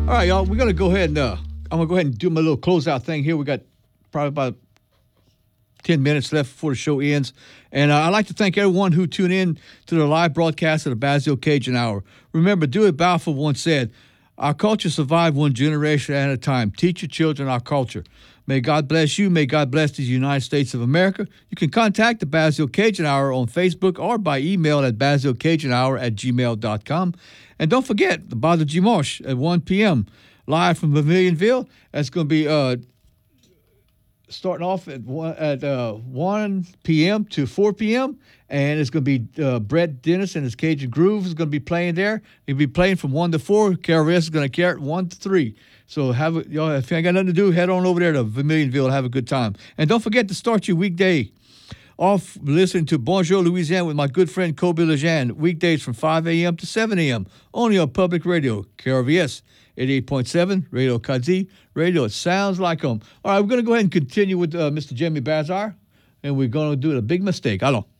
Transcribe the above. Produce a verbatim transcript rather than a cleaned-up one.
All right, y'all. We're gonna go ahead and uh, I'm gonna go ahead and do my little closeout thing here. We got probably about ten minutes left before the show ends. And uh, I'd like to thank everyone who tuned in to the live broadcast of the Bazio Cajun Hour. Remember, Dewey Balfour once said, our culture survived one generation at a time. Teach your children our culture. May God bless you. May God bless the United States of America. You can contact the Bazio Cajun Hour on Facebook or by email at bazio cajun hour at gmail dot com. And don't forget, the Bar de Dimanche at one p.m. live from Vermilionville. That's going to be... Uh, starting off at one at uh, one p.m. to four p.m. and it's going to be uh, Brett Dennis and his Cajun Groove is going to be playing there. He'll be playing from one to four. K R V S is going to carry it one to three. So have a, y'all, if you ain't got nothing to do, head on over there to Vermilionville and have a good time. And don't forget to start your weekday off listening to Bonjour Louisiana with my good friend Kobe Lejean, weekdays from five a.m. to seven a.m. only on public radio, K R V S eighty-eight point seven, Radio Kazi, Radio It Sounds Like Home. All right, we're going to go ahead and continue with uh, Mister Jimmy Bazar, and we're going to do a big mistake. Allons.